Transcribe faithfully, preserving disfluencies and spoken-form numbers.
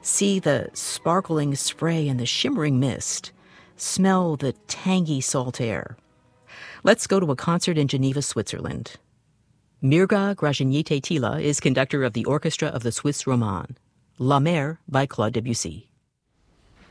See the sparkling spray and the shimmering mist. Smell the tangy salt air. Let's go to a concert in Geneva, Switzerland. Mirga Gražinytė Tyla is conductor of the Orchestra of the Swiss Romande. La Mer by Claude Debussy.